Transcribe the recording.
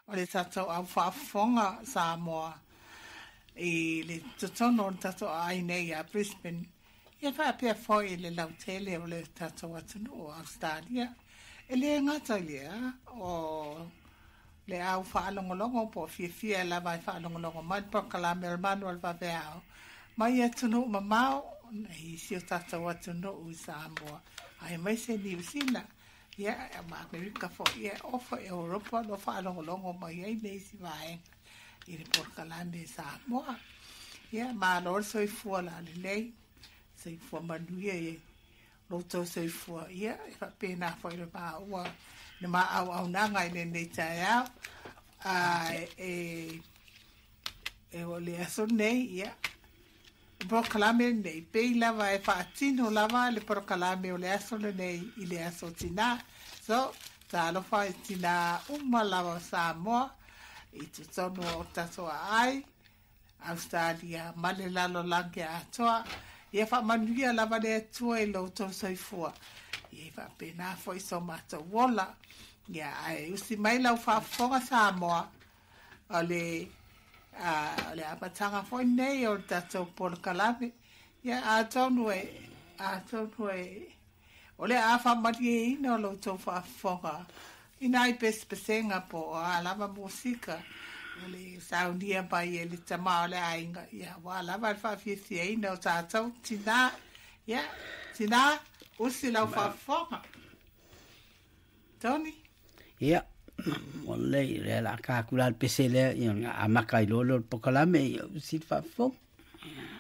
o le tatou au whaafonga Samoa i le tutono o le tatou ai nei a Brisbane. Ia whaapea foi le lautele o le tatou atunu o Australia. E le ngata lea o le au whaalongolongo po fia lava i whaalongolongo mai po kalame o Manuel Vaveao. Mai atunu mamao i si o tatou atunu o Samoa. Ai mai se New Zealand. Ia ma Amerika fo ia ofa Europa lo whaalongolongo mai ai nei si vaenga. I le po kalame Samoa. Ia ma lor soifua la le lei. Soifua manuia e loto soifua. Ia e whapena fo i le paa ua. Ne ma au nanga i le nei tai au. O le aso nei, ia. Prokalame nei, pei lava e whaatino lava le prokalame o le aso le nei i le aso tina. So, ta alofa i tina lava Samoa, i tu tono o tatoa ai, Australia, male lalo lange atoa, ia whamanuia lava le atua i lautou soifua. Ia whapena fo i so mata wola. Ia, ai, usi mai lau whaafonga Samoa, o le apatanga foi nei o tatou polo kalame. Ia, a tonu e, o le a whamari e ina o lau tau whaafonga. Ina i pespesenga po a lava musika, o le saunia bai e le tama o le ainga. Ia, wa lava le whaafiesi e ina o tatou, tina, ia, tina, usi lau whaafonga. Tony? Ia, o lei le la ka kula pese le a makai lolo pokalame usi fa fo